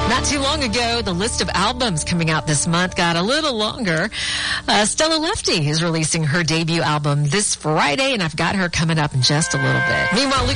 Not too long ago, the list of albums coming out this month got a little longer. Stella Lefty is releasing her debut album this Friday, and I've got her coming up in just a little bit. Meanwhile, Luke